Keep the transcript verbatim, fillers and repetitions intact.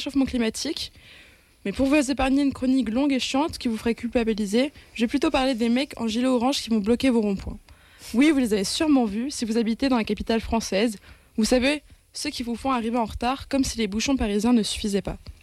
réchauffement climatique. Mais pour vous épargner une chronique longue et chiante qui vous ferait culpabiliser, je vais plutôt parler des mecs en gilet orange qui vont bloquer vos ronds-points. Oui, vous les avez sûrement vus si vous habitez dans la capitale française. Vous savez, ceux qui vous font arriver en retard comme si les bouchons parisiens ne suffisaient pas.